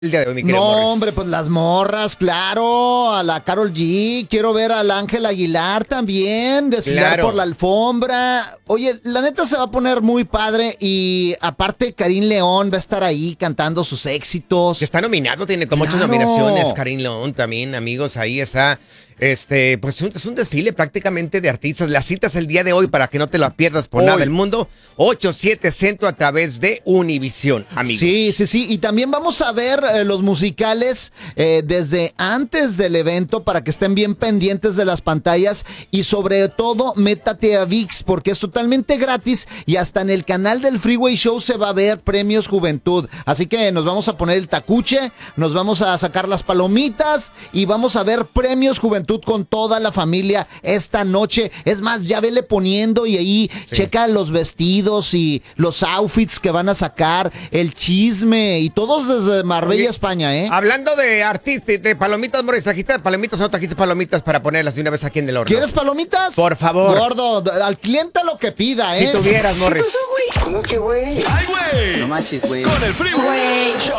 el día de hoy, mi querido No, Morris? hombre, pues las morras, claro, a la Karol G, quiero ver al Ángel Aguilar también, desfilar Claro. por la alfombra. Oye, la neta se va a poner muy padre y aparte Karim León va a estar ahí cantando sus éxitos. Que está nominado, tiene como 8 Claro. nominaciones. Karim León también, amigos, ahí está. Pues es un desfile prácticamente de artistas. La cita es el día de hoy para que no te la pierdas por nada del mundo. 8-7 Centro a través de Univisión, amigos. Sí. Y también vamos a ver los musicales desde antes del evento para que estén bien pendientes de las pantallas y sobre todo métate a ViX porque es totalmente gratis y hasta en el canal del Freeway Show se va a ver Premios Juventud. Así que nos vamos a poner el tacuche, nos vamos a sacar las palomitas y vamos a ver Premios Juventud con toda la familia esta noche. Es más, ya vele poniendo y ahí checa los vestidos y los outfits que van a sacar, el chisme y todos desde Marbella, España, ¿eh? Hablando de artistas, de palomitas, Morris, ¿trajiste palomitas o no trajiste palomitas para ponerlas de una vez aquí en el horno? ¿Quieres palomitas? Por favor. Gordo, al cliente lo que pida, ¿eh? Si tuvieras, Morris. ¿Cómo que, güey? ¡Ay, güey! No manches, güey. Con el Freeway Show.